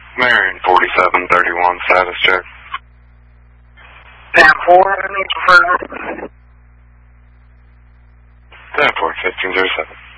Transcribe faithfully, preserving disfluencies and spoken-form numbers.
Marion forty-seven thirty-one, status check. ten four, I need to confirm. ten four, fifteen zero seven.